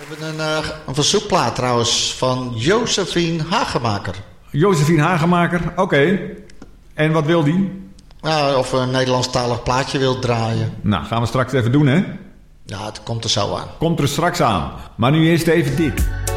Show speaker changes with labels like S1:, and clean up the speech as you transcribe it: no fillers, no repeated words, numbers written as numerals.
S1: We hebben een verzoekplaat trouwens van Josephine Hagemaker.
S2: Josephine Hagemaker, oké. En wat wil die?
S1: Nou, of een Nederlandstalig plaatje wilt draaien.
S2: Nou, gaan we straks even doen, hè?
S1: Ja, het komt er zo aan.
S2: Komt er straks aan. Maar nu eerst even dit.